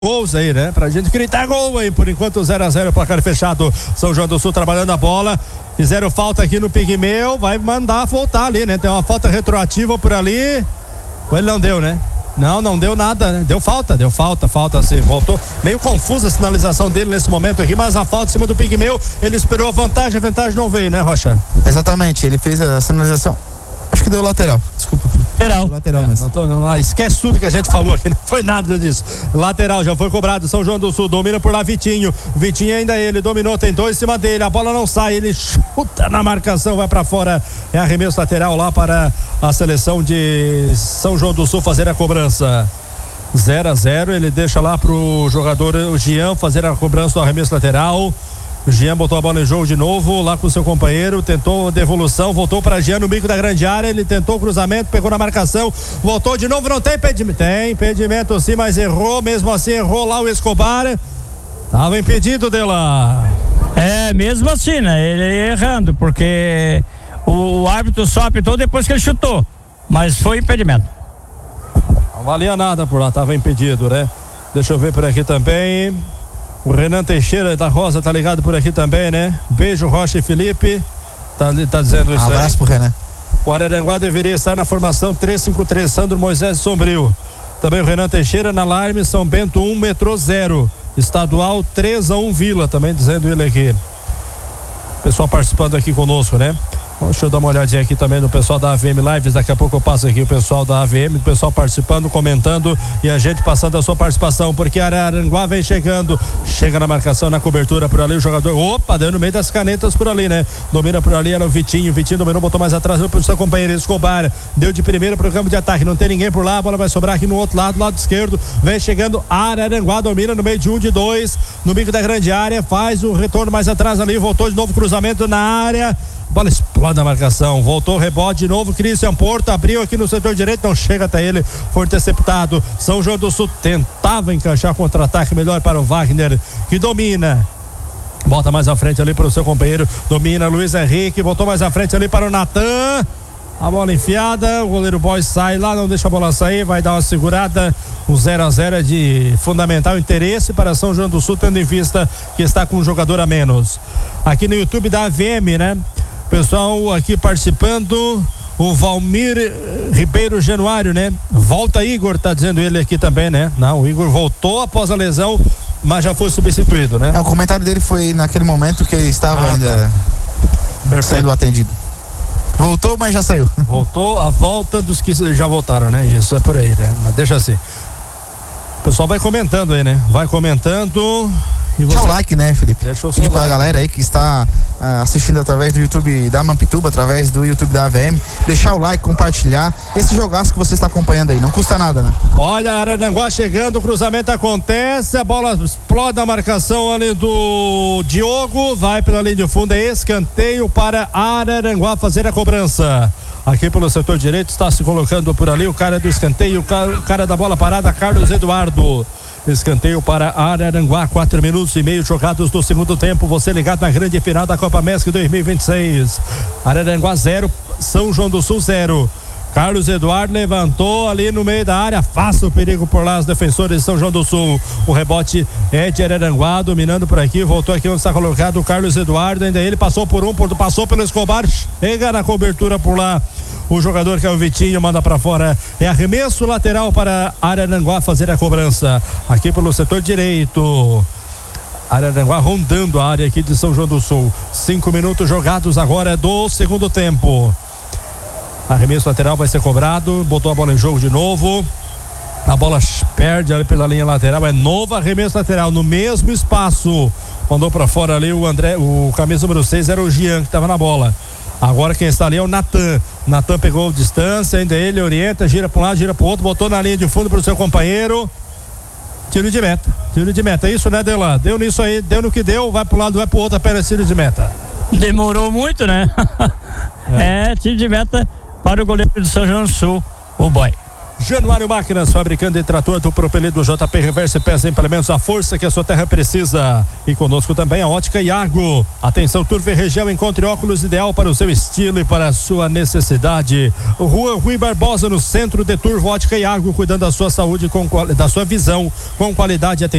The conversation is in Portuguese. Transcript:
gols aí, né? Pra gente gritar gol aí, por enquanto 0-0, placar fechado. São João do Sul trabalhando a bola, fizeram falta aqui no Pigmeu, vai mandar voltar ali, né? Tem uma falta retroativa por ali, ele não deu, né? Não deu nada, né? Deu falta assim, voltou, meio confusa a sinalização dele nesse momento aqui, mas a falta em cima do Pigmeu, ele esperou a vantagem não veio, né, Rocha? Exatamente, ele fez a sinalização, acho que deu lateral, desculpa. Lateral mesmo. Não, esquece tudo que a gente falou aqui, não foi nada disso. Lateral já foi cobrado, São João do Sul, domina por lá Vitinho ainda ele, dominou, tem dois em cima dele, a bola não sai, ele chuta na marcação, vai pra fora, é arremesso lateral lá para a seleção de São João do Sul fazer a cobrança. 0-0, ele deixa lá pro jogador o Jean fazer a cobrança do arremesso lateral. O Jean botou a bola em jogo de novo, lá com o seu companheiro, tentou devolução, voltou para Jean no bico da grande área, ele tentou o cruzamento, pegou na marcação, voltou de novo, não tem impedimento, tem impedimento sim, mas errou, mesmo assim errou lá o Escobar, tava impedido de lá. Mesmo assim, né, ele errando, porque o árbitro só apitou depois que ele chutou, mas foi impedimento. Não valia nada por lá, tava impedido, né? Deixa eu ver por aqui também. O Renan Teixeira da Rosa tá ligado por aqui também, né? Beijo, Rocha e Felipe. Tá dizendo isso aí. Abraço pro Renan. O Araranguá deveria estar na formação 3-5-3, Sandro Moisés Sombrio. Também o Renan Teixeira na Alarme, São Bento 1, Metrô 0. Estadual 3-1 Vila, também dizendo ele aqui. Pessoal participando aqui conosco, né? Deixa eu dar uma olhadinha aqui também no pessoal da AVM Lives, daqui a pouco eu passo aqui o pessoal da AVM, o pessoal participando, comentando e a gente passando a sua participação, porque Araranguá vem chegando, chega na marcação, na cobertura por ali, o jogador, deu no meio das canetas por ali, né? Domina por ali, era o Vitinho dominou, botou mais atrás, pro seu companheiro Escobar, deu de primeira pro campo de ataque, não tem ninguém por lá, a bola vai sobrar aqui no outro lado esquerdo, vem chegando Araranguá, domina no meio de 1, de 2, no bico da grande área, faz o retorno mais atrás ali, voltou de novo, cruzamento na área, bola explode a marcação, voltou o rebote de novo, Christian Porto abriu aqui no setor direito, não chega até ele, foi interceptado. São João do Sul tentava encaixar contra-ataque melhor para o Wagner, que domina, bota mais à frente ali para o seu companheiro, domina Luiz Henrique, botou mais à frente ali para o Natan, a bola enfiada, o goleiro Boy sai lá, não deixa a bola sair, vai dar uma segurada. O 0-0 é de fundamental interesse para São João do Sul, tendo em vista que está com um jogador a menos. Aqui no YouTube da AVM, né? Pessoal aqui participando, o Valmir Ribeiro Januário, né? Volta Igor, tá dizendo ele aqui também, né? Não, o Igor voltou após a lesão, mas já foi substituído, né? O comentário dele foi naquele momento que ele estava ainda sendo atendido. Voltou, mas já saiu. Voltou a volta dos que já voltaram, né? Isso é por aí, né? Mas deixa assim. O pessoal vai comentando aí, né? Vai comentando. Deixa o like, né, Felipe? Deixa o like pra like. galera aí que está assistindo através do YouTube da Mampituba, através do YouTube da AVM, deixar o like, compartilhar esse jogaço que você está acompanhando aí, não custa nada, né? Olha, Araranguá chegando, o cruzamento acontece, a bola explode a marcação ali do Diogo, vai pela linha de fundo, é escanteio para Araranguá fazer a cobrança. Aqui pelo setor direito está se colocando por ali o cara do escanteio, o cara da bola parada, Carlos Eduardo. Escanteio para Araranguá, 4 minutos e meio jogados do segundo tempo. Você ligado na grande final da Copa MESC 2026. Araranguá 0, São João do Sul 0. Carlos Eduardo levantou ali no meio da área, afasta o perigo por lá os defensores de São João do Sul. O rebote é de Araranguá, dominando por aqui, voltou aqui onde está colocado o Carlos Eduardo, ainda ele passou por passou pelo Escobar, chega na cobertura por lá. O jogador que é o Vitinho manda para fora, é arremesso lateral para Araranguá fazer a cobrança. Aqui pelo setor direito. Araranguá rondando a área aqui de São João do Sul. 5 minutos jogados agora do segundo tempo. Arremesso lateral vai ser cobrado, botou a bola em jogo de novo. A bola perde ali pela linha lateral, é novo arremesso lateral no mesmo espaço. Mandou para fora ali o André, o camisa número 6 era o Jean que estava na bola. Agora quem está ali é o Natan. Natan pegou distância, ainda ele orienta, gira para um lado, gira para o outro, botou na linha de fundo para o seu companheiro. Tiro de meta, é isso, né, Delan? Deu nisso aí, deu no que deu, vai para um lado, vai para o outro, apenas tiro de meta. Demorou muito, né? Tiro de meta para o goleiro do São João do Sul, o Boy. Januário Máquinas, fabricante de trator do propelido JP Reverse, peças e implementos, a força que a sua terra precisa. E conosco também a Ótica Iago. Atenção, Turva e região, encontre óculos ideal para o seu estilo e para a sua necessidade. Rua Rui Barbosa, no centro de Turva, Ótica Iago, cuidando da sua saúde, da sua visão, com qualidade e atenção.